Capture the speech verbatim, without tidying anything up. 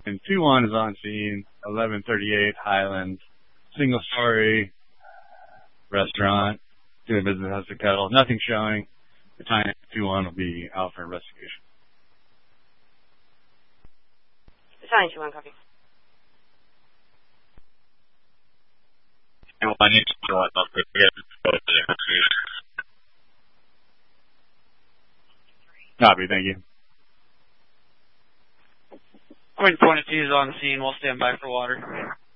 And two one is on scene, eleven thirty-eight Highland, single story restaurant, doing business as a kettle. Nothing showing. The time two one will be out for investigation. Battalion two one, copy. And I need to go out of the Copy, thank you. Point twenty-two is on the scene. We'll stand by for water.